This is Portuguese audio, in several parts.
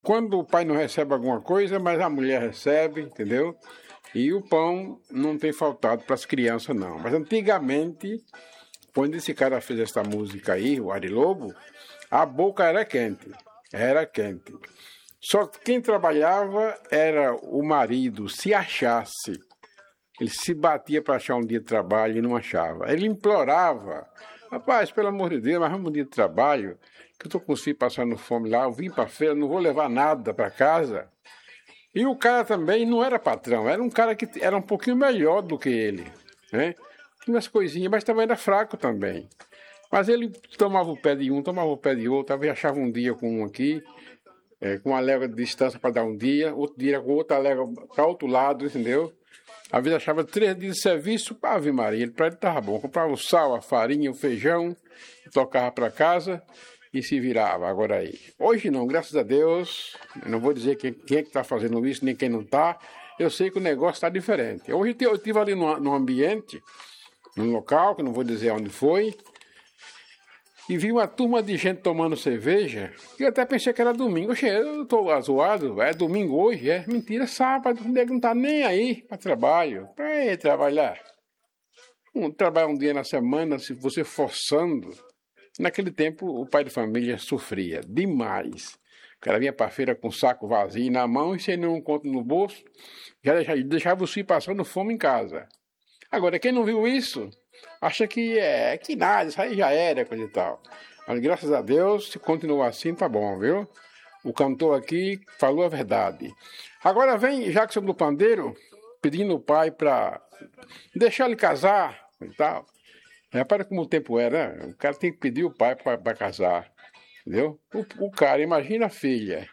Quando o pai não recebe alguma coisa, mas a mulher recebe, entendeu? E o pão não tem faltado para as crianças, não. Mas antigamente, quando esse cara fez essa música aí, o Ari Lobo, a boca era quente. Era quente. Só que quem trabalhava era o marido, se achasse. Ele se batia para achar um dia de trabalho e não achava. Ele implorava. Rapaz, pelo amor de Deus, mas vamos um dia de trabalho, que eu estou com os filhos passando fome lá, eu vim para a feira, não vou levar nada para casa. E o cara também não era patrão, era um cara que era um pouquinho melhor do que ele, né? Tinha umas coisinhas, mas também era fraco também. Mas ele tomava o pé de um, tomava o pé de outro, talvez achava um dia com um aqui, com uma légua de distância para dar um dia, outro dia com outra légua para outro lado, entendeu? Às vezes achava 3 dias de serviço, Ave Maria, para ele estava bom. Comprava o sal, a farinha, o feijão, tocava para casa e se virava. Agora aí. Hoje não, graças a Deus, eu não vou dizer quem é que está fazendo isso, nem quem não está. Eu sei que o negócio está diferente. Hoje eu estive ali num ambiente, num local, que não vou dizer onde foi, e vi uma turma de gente tomando cerveja, e eu até pensei que era domingo. Oxe, eu estou azoado, é domingo hoje? É mentira, sábado, o nego não está nem aí para trabalho. Para trabalhar. Trabalhar um dia na semana, se você forçando. Naquele tempo, o pai de família sofria demais. O cara vinha para a feira com o saco vazio na mão e sem nenhum conto no bolso, já deixava o filho passando fome em casa. Agora, quem não viu isso, acha que nada, isso aí já era, coisa e tal. Mas graças a Deus, se continuar assim, tá bom, viu? O cantor aqui falou a verdade. Agora vem Jackson do Pandeiro, pedindo o pai para deixar ele casar e tal. Repara como o tempo era, né? O cara tem que pedir o pai para casar, entendeu? O cara, imagina a filha,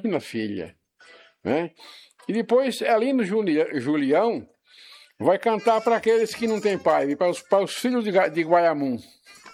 né? E depois, ali no Julião, vai cantar para aqueles que não têm pai, para os filhos de Guaiamum.